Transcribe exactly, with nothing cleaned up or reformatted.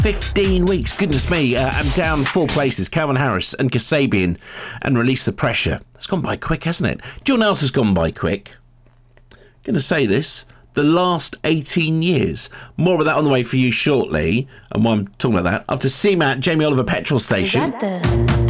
fifteen weeks. Goodness me. Uh, I'm down four places. Calvin Harris and Kasabian and Release the Pressure. It's gone by quick, hasn't it? Do you know what else has gone by quick? Going to say this. The last eighteen years. More of that on the way for you shortly. And while I'm talking about that, after C MAT, Jamie Oliver Petrol Station.